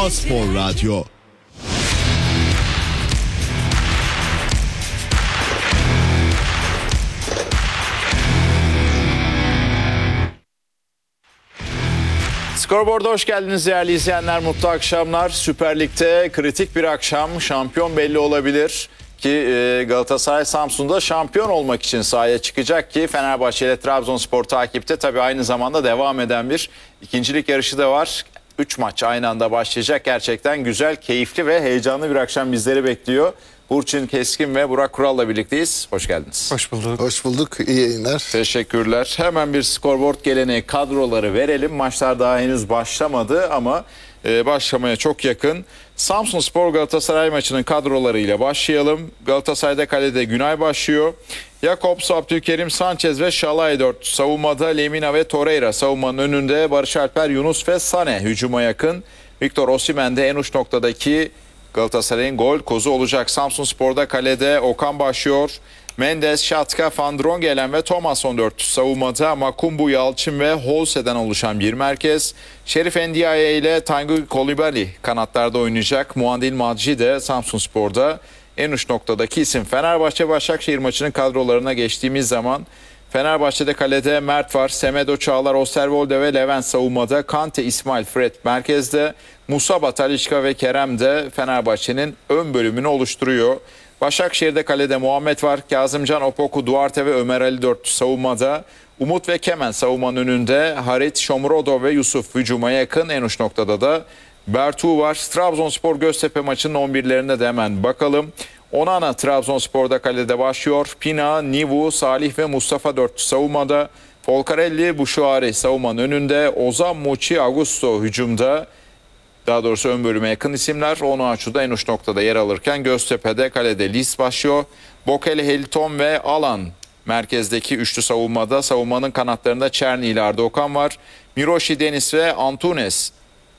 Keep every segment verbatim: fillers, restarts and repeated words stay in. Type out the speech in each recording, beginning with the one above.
A Spor Radyo. Scoreboard'a hoş geldiniz değerli izleyenler, mutlu akşamlar. Süper Lig'de kritik bir akşam, şampiyon belli olabilir ki Galatasaray Samsun'da şampiyon olmak için sahaya çıkacak ki Fenerbahçe ile Trabzonspor takipte. Tabii aynı zamanda devam eden bir ikincilik yarışı da var. Üç maç aynı anda başlayacak. Gerçekten güzel, keyifli ve heyecanlı bir akşam bizleri bekliyor. Burçin Keskin ve Burak Kural'la birlikteyiz. Hoş geldiniz. Hoş bulduk. Hoş bulduk. İyi yayınlar. Teşekkürler. Hemen bir scoreboard geleneği, kadroları verelim. Maçlar daha henüz başlamadı ama e, başlamaya çok yakın. Samsunspor Galatasaray maçının kadrolarıyla başlayalım. Galatasaray'da kalede Günay başlıyor. Jakobs, Abdülkerim, Sanchez ve Şalay dört. Savunmada Lemina ve Torreira. Savunmanın önünde Barış Alper, Yunus ve Sane hücuma yakın. Victor Osimhen de en uç noktadaki Galatasaray'ın gol kozu olacak. Samsunspor'da kalede Okan başlıyor. Mendes, Şatka, Van Drongelen ve Thomas on dört. Savunmada Makumbu, Yalçın ve Holse'den oluşan bir merkez. Şerif Ndiaye ile Tanguy Coulibaly kanatlarda oynayacak. Muandil Madji de Samsunspor'da en uç noktadaki isim. Fenerbahçe-Başakşehir maçının kadrolarına geçtiğimiz zaman Fenerbahçe'de kalede Mert var. Semedo, Çağlar, Osterwolde ve Levent savunmada. Kante, İsmail, Fred merkezde. Musaba, Talisca ve Kerem de Fenerbahçe'nin ön bölümünü oluşturuyor. Başakşehir'de kalede Muhammed var. Kazımcan, Opoku, Duarte ve Ömer Ali dört savunmada. Umut ve Kemen savunmanın önünde. Harit, Shomurodov ve Yusuf hücuma yakın. En uç noktada da Bertu var. Trabzonspor Göztepe maçının on birlerine de hemen bakalım. Onana Trabzonspor'da kalede başlıyor. Pina, Nivu, Salih ve Mustafa dört savunmada. Folcarelli, Buşuari savunmanın önünde. Ozan, Muçi, Augusto hücumda. Daha doğrusu ön bölüme yakın isimler. Onuachu'da en uç noktada yer alırken Göztepe'de kalede Lis başlıyor. Bokele, Hilton ve Alan merkezdeki üçlü savunmada. Savunmanın kanatlarında Çerni ile Arda Okan var. Miroshi, Deniz ve Antunes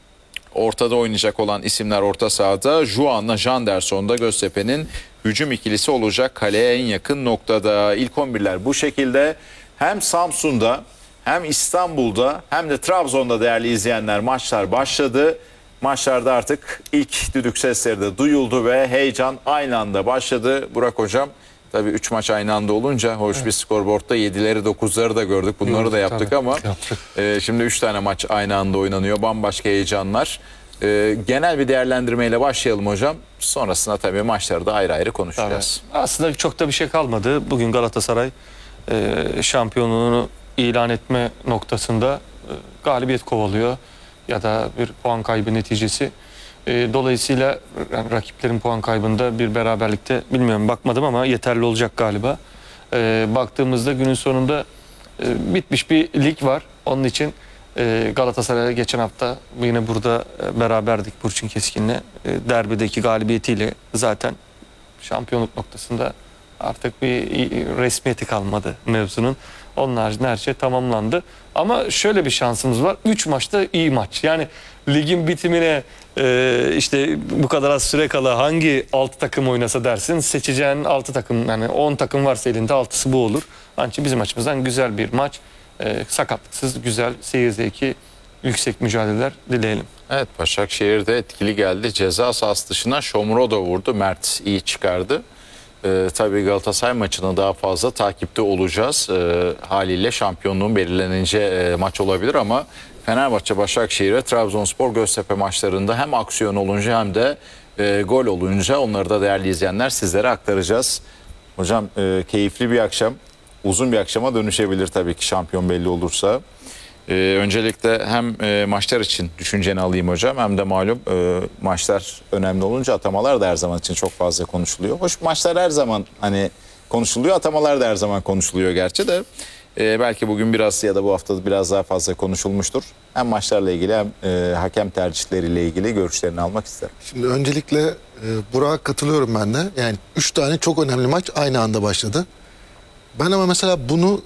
ortada oynayacak olan isimler orta sahada. Juan'la Janderson'da Göztepe'nin hücum ikilisi olacak kaleye en yakın noktada. İlk on birler bu şekilde. Hem Samsun'da hem İstanbul'da hem de Trabzon'da değerli izleyenler maçlar başladı. Maçlarda artık ilk düdük sesleri de duyuldu ve heyecan aynı anda başladı. Burak Hocam, tabii üç maç aynı anda olunca hoş, evet, bir skorboardta yedileri dokuzları da gördük. Bunları Yok, da yaptık tabii. ama yaptık. E, şimdi üç tane maç aynı anda oynanıyor. Bambaşka heyecanlar. E, genel bir değerlendirmeyle başlayalım hocam. Sonrasında tabii maçları da ayrı ayrı konuşacağız. Tabii. Aslında çok da bir şey kalmadı. Bugün Galatasaray e, şampiyonluğunu ilan etme noktasında e, galibiyet kovalıyor. Ya da bir puan kaybı neticesi. E, dolayısıyla yani rakiplerin puan kaybında bir beraberlikte, bilmiyorum, bakmadım ama yeterli olacak galiba. E, baktığımızda günün sonunda e, bitmiş bir lig var. Onun için e, Galatasaray'a geçen hafta yine burada e, beraberdik Burçin Keskin'le. E, derbideki galibiyetiyle zaten şampiyonluk noktasında artık bir resmiyeti kalmadı mevzunun. Onun haricinde her şey tamamlandı. Ama şöyle bir şansımız var. üç maçta iyi maç. Yani ligin bitimine e, işte bu kadar az süre kala hangi altı takım oynasa dersin, seçeceğin altı takım, yani on takım varsa elinde altısı bu olur. Ancak bizim açımızdan güzel bir maç. E, sakatlıksız, güzel, seyir zevki yüksek mücadeleler dileyelim. Evet, Başakşehir'de etkili geldi. Ceza sahası dışına Shomurodov vurdu. Mert iyi çıkardı. Ee, tabii Galatasaray maçını daha fazla takipte olacağız. Ee, haliyle şampiyonluğun belirlenince e, maç olabilir ama Fenerbahçe, Başakşehir ve Trabzonspor Göztepe maçlarında hem aksiyon olunca hem de e, gol olunca onları da değerli izleyenler sizlere aktaracağız. Hocam e, keyifli bir akşam, uzun bir akşama dönüşebilir tabii ki şampiyon belli olursa. Ee, öncelikle hem e, maçlar için düşünceni alayım hocam, hem de malum e, maçlar önemli olunca atamalar da her zaman için çok fazla konuşuluyor. Hoş, maçlar her zaman hani konuşuluyor, atamalar da her zaman konuşuluyor gerçi de e, belki bugün biraz ya da bu hafta biraz daha fazla konuşulmuştur. Hem maçlarla ilgili hem e, hakem tercihleriyle ilgili görüşlerini almak isterim. Şimdi öncelikle e, Burak'a katılıyorum ben de. Yani üç tane çok önemli maç aynı anda başladı. Ben ama mesela bunu